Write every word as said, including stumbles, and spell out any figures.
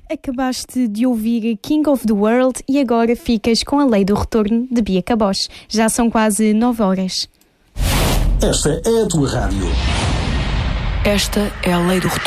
Acabaste de ouvir King of the World e agora ficas com a Lei do Retorno de Bia Caboche. Já são quase nove horas. Esta é a tua rádio. Esta é a Lei do Retorno.